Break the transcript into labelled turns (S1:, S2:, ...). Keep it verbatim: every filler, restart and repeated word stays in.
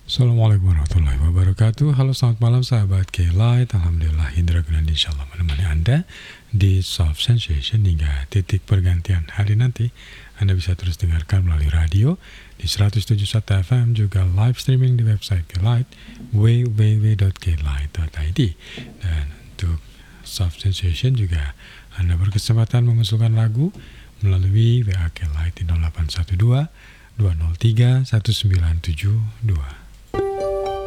S1: Assalamualaikum warahmatullahi wabarakatuh. Halo, selamat malam sahabat K-Light. Alhamdulillah Indra Gunandi insyaallah menemani Anda di Soft Sensation hingga titik pergantian hari nanti. Anda bisa terus dengarkan melalui radio di seratus tujuh puluh satu F M, juga live streaming di website K-Light w w w dot k light dot i d. Dan untuk Soft Sensation juga Anda berkesempatan mengusulkan lagu melalui W A K-Light di nol delapan satu dua dua nol tiga satu sembilan tujuh dua.